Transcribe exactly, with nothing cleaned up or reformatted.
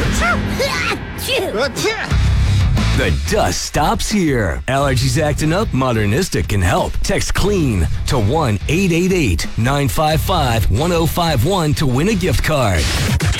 The dust stops here. Allergies acting up? Modernistic can help. Text CLEAN to one eight eight eight, nine five five, one oh five one to win a gift card.